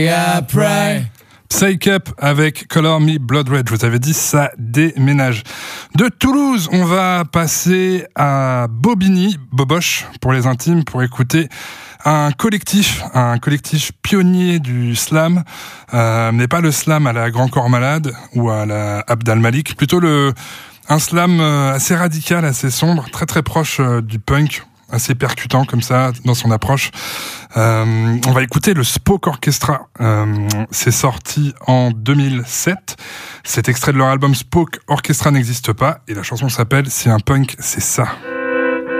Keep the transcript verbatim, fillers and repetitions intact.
Yeah, pray. Psych Up avec Color Me Blood Red. Je vous avais dit, ça déménage. De Toulouse, on va passer à Bobigny, Boboche, pour les intimes, pour écouter un collectif, un collectif pionnier du slam, euh, mais pas le slam à la Grand Corps Malade ou à la Abd al-Malik, plutôt le, un slam assez radical, assez sombre, très très proche du punk, assez percutant comme ça dans son approche. Euh, on va écouter le Spoke Orchestra. Euh, c'est sorti en deux mille sept. Cet extrait de leur album Spoke Orchestra n'existe pas et la chanson s'appelle « Si un punk, c'est ça ».